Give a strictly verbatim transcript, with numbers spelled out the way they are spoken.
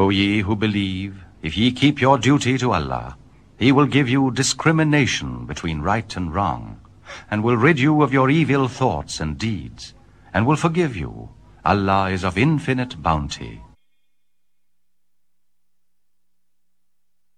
O ye who believe, if ye keep your duty to Allah, He will give you discrimination between right and wrong, and will rid you of your evil thoughts and deeds, and will forgive you. Allah is of infinite bounty.